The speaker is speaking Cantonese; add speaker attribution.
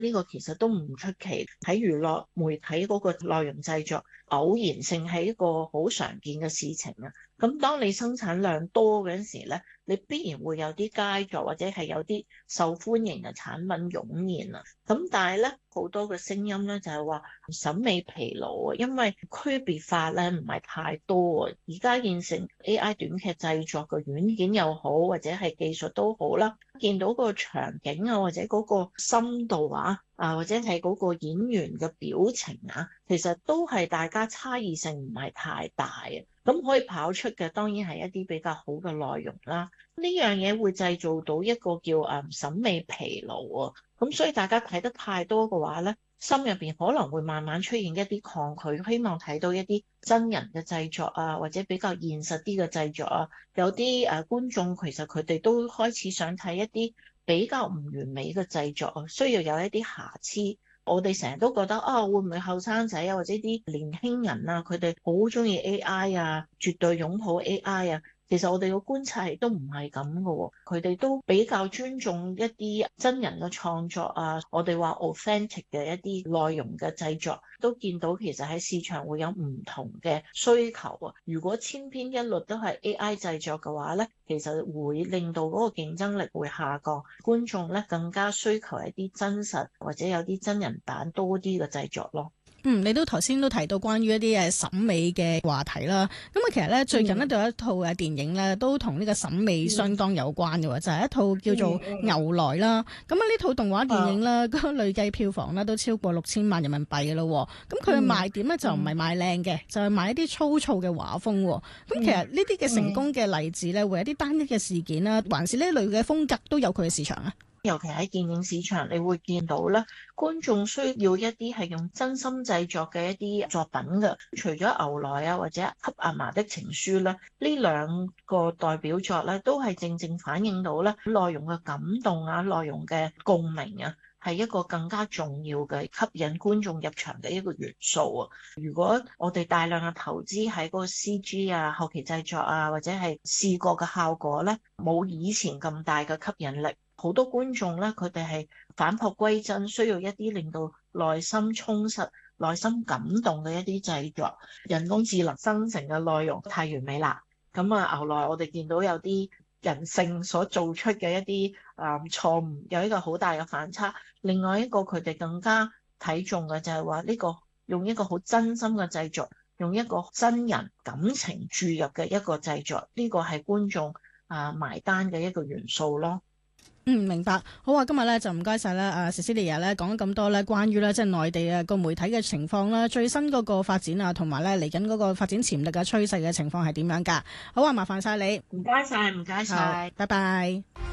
Speaker 1: 呢個其實都唔出奇。喺娛樂媒體嗰個內容製作，偶然性係一個好常見嘅事情啊。咁當你生產量多嗰陣時咧，你必然會有啲佳作或者係有啲受歡迎嘅產品湧現啊。咁但係咧，好多嘅聲音咧就係話審美疲勞啊，因為區別化咧唔係太多啊。而家現成 AI 短劇製作嘅軟件又好，或者係技術都好啦，見到個場景啊，或者嗰個深度啊，或者係嗰個演員嘅表情啊，其實都係大家差異性唔係太大啊。咁可以跑出嘅當然係一啲比較好嘅內容啦。呢樣嘢會製造到一個叫審美疲勞啊。咁所以大家睇得太多嘅話咧，心入邊可能會慢慢出現一啲抗拒，希望睇到一啲真人嘅製作啊，或者比較現實啲嘅製作啊。有啲觀眾其實佢哋都開始想睇一啲比較唔完美嘅製作啊，需要有一啲瑕疵。我哋成日都覺得會唔會後生仔啊，或者啲年輕人啊，佢哋好中意 AI 啊，絕對擁抱 AI 啊。其實我哋嘅觀察亦都唔係咁嘅喎，佢哋都比較尊重一啲真人嘅創作啊。我哋話 authentic 嘅一啲內容嘅製作，都見到其實喺市場會有唔同嘅需求啊。如果千篇一律都係 AI 製作嘅話咧，其實會令到嗰個競爭力會下降，觀眾咧更加需求一啲真實或者有啲真人版多啲嘅製作咯。
Speaker 2: 你都頭先都提到關於一啲審美嘅話題啦。咁其實咧最近咧都有一套電影咧都同呢個審美相當有關嘅喎，就係一套叫做《牛來》啦。咁呢套動畫電影咧，個累計票房咧都超過6000萬人民幣嘅咯。咁佢嘅賣點咧就唔係賣靚嘅，就係賣一啲粗糙嘅畫風。咁其實呢啲嘅成功嘅例子咧，會有啲單一嘅事件啦，還是呢類嘅風格都有佢嘅市場啊？
Speaker 1: 尤其喺電影市場，你會見到咧，觀眾需要一啲係用真心製作嘅一啲作品嘅。除咗《牛來》啊，或者《給阿嫲的情書》咧，呢兩個代表作咧，都係正正反映到咧內容嘅感動啊，內容嘅共鳴啊，係一個更加重要嘅吸引觀眾入場嘅一個元素啊。如果我哋大量嘅投資喺嗰個 CG 啊、後期製作啊，或者係視覺嘅效果咧，冇以前咁大嘅吸引力。好多觀眾咧，佢哋係返璞歸真，需要一啲令到內心充實、內心感動嘅一啲製作。人工智能生成嘅內容太完美啦，咁牛來我哋見到有啲人性所做出嘅一啲錯誤，有一個好大嘅反差。另外一個佢哋更加睇重嘅就係話呢個用一個好真心嘅製作，用一個真人感情注入嘅一個製作，呢個係觀眾埋單嘅一個元素咯。
Speaker 2: 明白。好啊，今日咧就唔該晒啦，Cecilia 咧講咗咁多咧，關於咧即係內地個媒體嘅情況啦，最新嗰個發展啊，同埋咧嚟緊嗰個發展潛力嘅趨勢嘅情況係點樣㗎？好啊，麻煩晒你。
Speaker 1: 唔該晒，唔該晒，
Speaker 2: 拜拜。